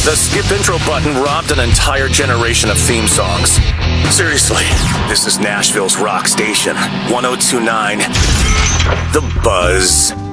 The skip intro button robbed an entire generation of theme songs. Seriously, this is Nashville's rock station, 1029 The Buzz.